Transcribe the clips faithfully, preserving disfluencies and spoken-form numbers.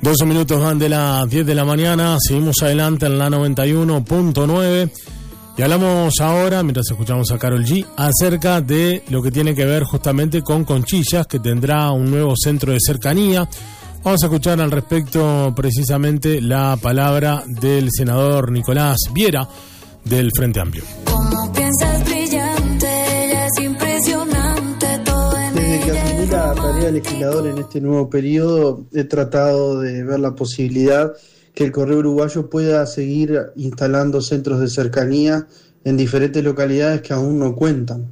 doce minutos van de las diez de la mañana, seguimos adelante en la noventa y uno punto nueve y hablamos ahora, mientras escuchamos a Karol G, acerca de lo que tiene que ver justamente con Conchillas, que tendrá un nuevo centro de cercanía. Vamos a escuchar al respecto precisamente la palabra del senador Nicolás Viera del Frente Amplio. ¿Cómo piensas brillante? Ella es impresionante, todo en Desde que ella asumí es la tarea de romántico. legislador en este nuevo periodo, he tratado de ver la posibilidad que el Correo Uruguayo pueda seguir instalando centros de cercanía en diferentes localidades que aún no cuentan.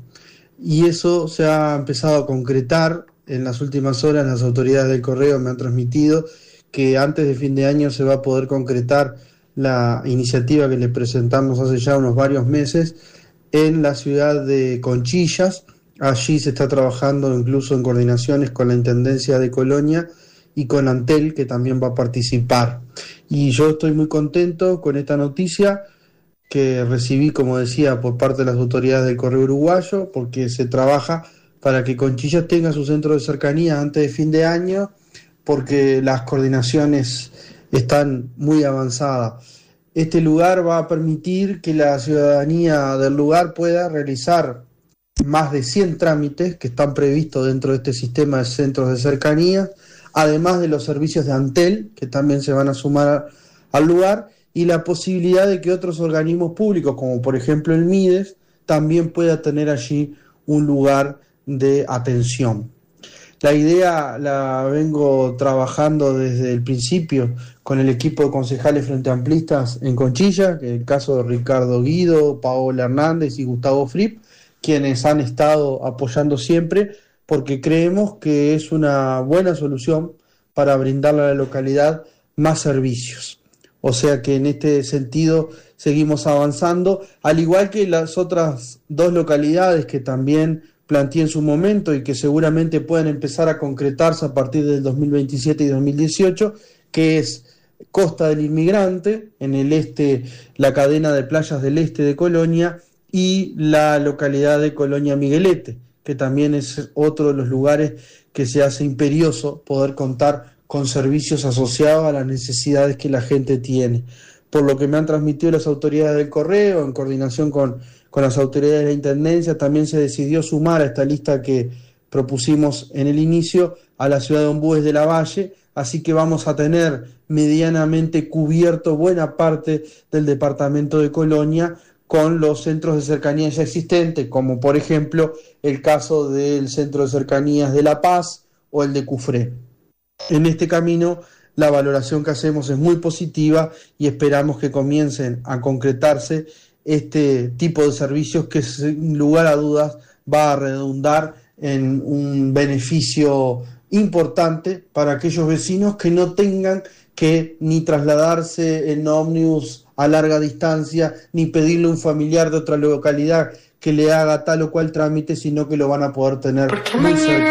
Y eso se ha empezado a concretar en las últimas horas. Las autoridades del Correo me han transmitido que antes de fin de año se va a poder concretar la iniciativa que le presentamos hace ya unos varios meses en la ciudad de Conchillas. Allí se está trabajando incluso en coordinaciones con la Intendencia de Colonia y con Antel, que también va a participar. Y yo estoy muy contento con esta noticia que recibí, como decía, por parte de las autoridades del Correo Uruguayo, porque se trabaja para que Conchillas tenga su centro de cercanía antes de fin de año, porque las coordinaciones están muy avanzadas. Este lugar va a permitir que la ciudadanía del lugar pueda realizar más de cien trámites que están previstos dentro de este sistema de centros de cercanía, además de los servicios de Antel, que también se van a sumar al lugar, y la posibilidad de que otros organismos públicos, como por ejemplo el MIDES, también pueda tener allí un lugar de atención. La idea la vengo trabajando desde el principio con el equipo de concejales frente amplistas en Conchilla, que es el caso de Ricardo Guido, Paola Hernández y Gustavo Fripp, quienes han estado apoyando siempre, porque creemos que es una buena solución para brindarle a la localidad más servicios. O sea que en este sentido seguimos avanzando, al igual que las otras dos localidades que también planteé en su momento y que seguramente pueden empezar a concretarse a partir del dos mil veintisiete y dos mil dieciocho, que es Costa del Inmigrante, en el este, la cadena de playas del este de Colonia, y la localidad de Colonia Miguelete, que también es otro de los lugares que se hace imperioso poder contar con servicios asociados a las necesidades que la gente tiene. Por lo que me han transmitido las autoridades del Correo, en coordinación con, con las autoridades de la Intendencia, también se decidió sumar a esta lista que propusimos en el inicio a la ciudad de Ombúes de la Valle, así que vamos a tener medianamente cubierto buena parte del departamento de Colonia con los centros de cercanía ya existentes, como por ejemplo el caso del centro de cercanías de La Paz o el de Cufré. En este camino la valoración que hacemos es muy positiva y esperamos que comiencen a concretarse este tipo de servicios que sin lugar a dudas va a redundar en un beneficio importante para aquellos vecinos que no tengan que ni trasladarse en ómnibus a larga distancia, ni pedirle a un familiar de otra localidad que le haga tal o cual trámite, sino que lo van a poder tener muy cerca.